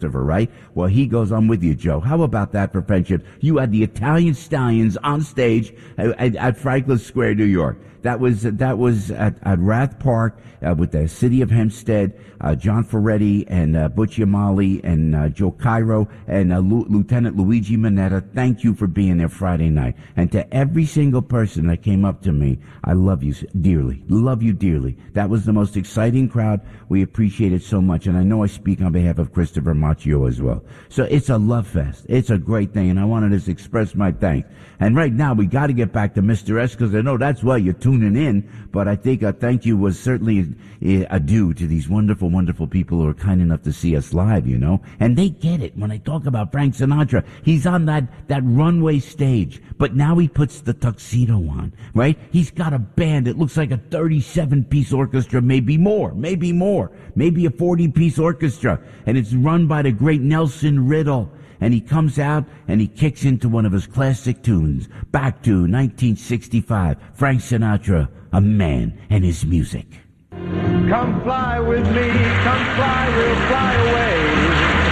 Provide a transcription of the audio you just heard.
Christopher, right? Well, he goes, I'm with you, Joe. How about that for friendship? You had the Italian Stallions on stage at Franklin Square, New York. That was at Rath Park with the city of Hempstead, John Ferretti and Butch Yamali and Joe Cairo and Lieutenant Luigi Mineta. Thank you for being there Friday night. And to every single person that came up to me, I love you dearly. Love you dearly. That was the most exciting crowd. We appreciate it so much. And I know I speak on behalf of Christopher Macchio as well. So it's a love fest. It's a great thing. And I wanted to express my thanks. And right now, we got to get back to Mr. S because I know that's why you're tuning in. But I think a thank you was certainly a due to these wonderful, wonderful people who are kind enough to see us live, you know. And they get it. When I talk about Frank Sinatra, he's on that runway stage. But now he puts the tuxedo on, right? He's got a band. It looks like a 37-piece orchestra, maybe more, maybe a 40-piece orchestra. And it's run by the great Nelson Riddle. And he comes out and he kicks into one of his classic tunes. Back to 1965, Frank Sinatra, A Man and His Music. Come fly with me, come fly, we'll fly away.